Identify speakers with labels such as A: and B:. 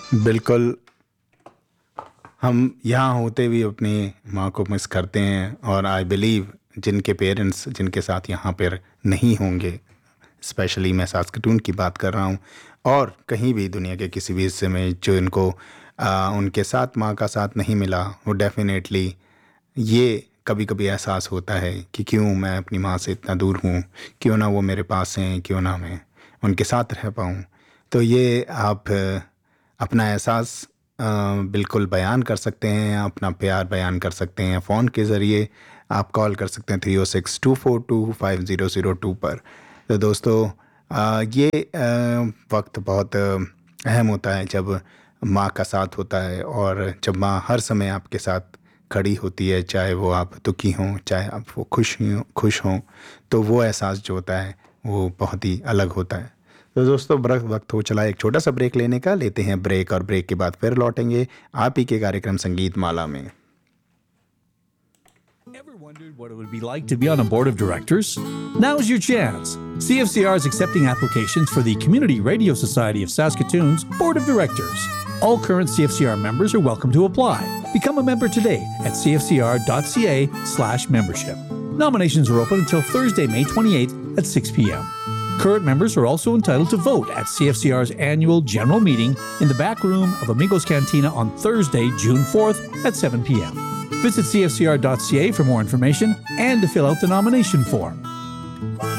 A: बिल्कुल, हम यहाँ होते भी अपनी माँ को मिस करते हैं और आई बिलीव जिनके पेरेंट्स जिनके साथ यहाँ पर नहीं होंगे, स्पेशली मैं सास्कटून की बात कर रहा हूँ और कहीं भी दुनिया के किसी भी हिस्से में जो इनको उनके साथ माँ का साथ नहीं मिला, वो डेफ़िनेटली ये कभी-कभी एहसास होता है कि क्यों मैं अपनी माँ से इतना दूर हूँ, क्यों ना वो मेरे पास हैं, क्यों ना मैं उनके साथ रह पाऊँ। तो ये आप अपना एहसास बिल्कुल बयान कर सकते हैं, अपना प्यार बयान कर सकते हैं फ़ोन के ज़रिए। आप कॉल कर सकते हैं 306-242-5002 पर। तो दोस्तों ये वक्त बहुत अहम होता है जब माँ का साथ होता है और जब माँ हर समय आपके साथ खड़ी होती है, चाहे वो आप दुखी हों, चाहे आप वो खुश हों, तो वो एहसास जो होता है वो बहुत ही अलग होता है। तो दोस्तों वक्त हो चला एक छोटा सा ब्रेक लेने का, लेते हैं ब्रेक और ब्रेक के बाद फिर लौटेंगे आप ही के कार्यक्रम संगीत माला में।
B: Ever wondered what it would be like to be on a board of directors? Now's your chance. CFCR is accepting applications for the Community Radio Society of Saskatoon's Board of Directors. All current CFCR members are welcome to apply. Become a member today at cfcr.ca/membership. Nominations are open until Thursday, May 28th at 6 p.m. Current members are also entitled to vote at CFCR's annual general meeting in the back room of Amigos Cantina on Thursday, June 4th at 7 p.m. Visit cfcr.ca for more information and to fill out the nomination form.